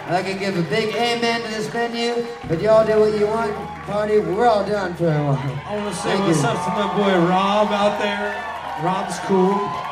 I'd like to give a big amen to this venue, but y'all do what you want. Party, we're all done for a while. I want to say what's up to my boy Rob out there. Rob's cool.